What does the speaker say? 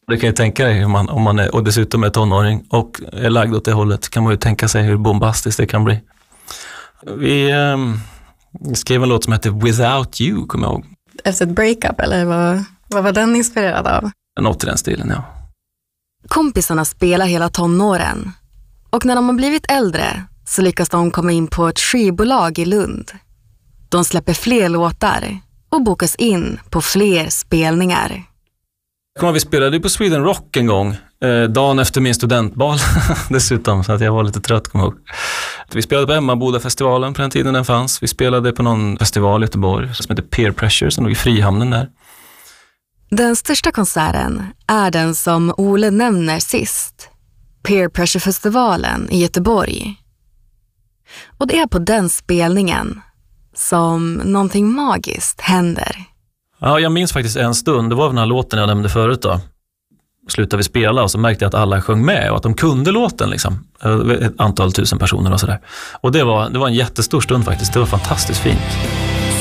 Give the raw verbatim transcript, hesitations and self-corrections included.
Det kan ju tänka dig hur man, om man är, och dessutom är tonåring och är lagd åt det hållet, kan man ju tänka sig hur bombastiskt det kan bli. Vi um, skrev en låt som heter Without You, kommer jag ihåg. Efter ett breakup, eller vad, vad var den inspirerad av? Något i den stilen, ja. Kompisarna spelar hela tonåren. Och när de har blivit äldre så lyckas de komma in på ett skivbolag i Lund. De släpper fler låtar och bokas in på fler spelningar. Vi spelade på Sweden Rock en gång, eh, dagen efter min studentbal dessutom, så att jag var lite trött, kommer jag ihåg. Vi spelade på Emmaboda-festivalen på den tiden den fanns. Vi spelade på någon festival i Göteborg som heter Peer Pressure, som låg i Frihamnen där. Den största konserten är den som Ole nämner sist. Peer Pressure-festivalen i Göteborg. Och det är på den spelningen som någonting magiskt händer. Ja, jag minns faktiskt en stund. Det var den här låten jag nämnde förut då. Slutade vi spela och så märkte jag att alla sjöng med och att de kunde låten liksom. Ett antal tusen personer och sådär. Och det var, det var en jättestor stund faktiskt. Det var fantastiskt fint.